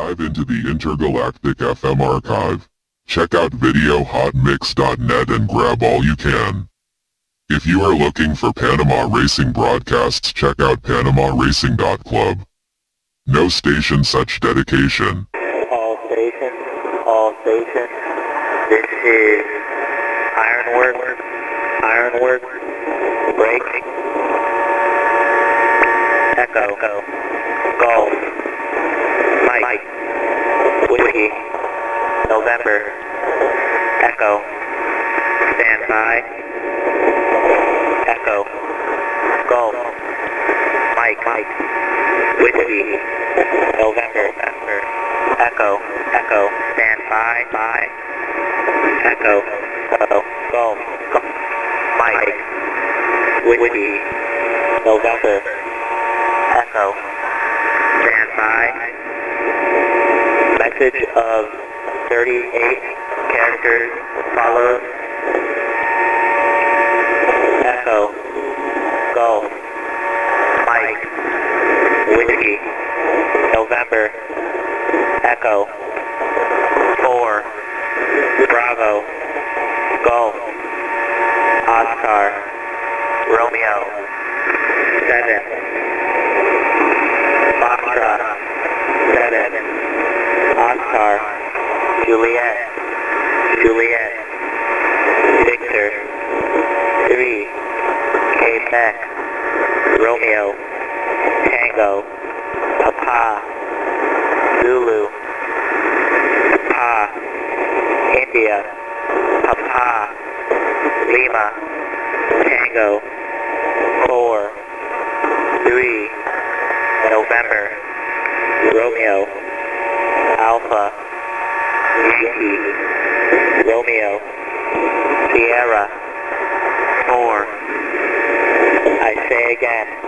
Dive into the Intergalactic FM archive. Check out videohotmix.net and grab all you can. If you are looking for Panama Racing broadcasts, check out PanamaRacing.club. No station such dedication. All stations, all stations. This is Ironwork, break, Echo, Golf, Mike, Whiskey, November, Echo, stand by, Echo, Golf, Mike, Whiskey, November, Echo, stand by, Echo, Golf, Mike, Whiskey, November, Echo, stand by. Message of 38 characters follows. Echo, Golf, Mike, Whiskey, November, Echo, 4, Bravo, Golf, Oscar, Romeo, 7, Foxtrot, 7, Oscar, Juliet, Victor, 3, Quebec, Romeo, Tango, Papa, Zulu, Papa, India, Papa, Lima, Tango, 4, 3, November, Romeo, Alpha, Yankee, Romeo, Sierra, 4. I say again,